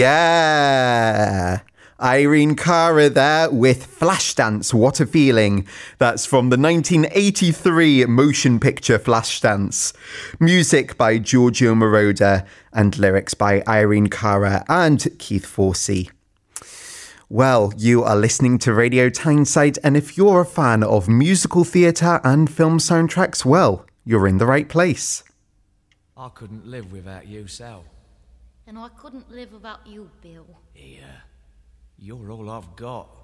Yeah. Irene Cara there with Flashdance, What a Feeling. That's from the 1983 motion picture Flashdance. Music by Giorgio Moroder and lyrics by Irene Cara and Keith Forsey. Well, you are listening to Radio Tyneside, and if you're a fan of musical theatre and film soundtracks, well, you're in the right place. I couldn't live without you, Sal. And I couldn't live without you, Bill. Yeah, you're all I've got.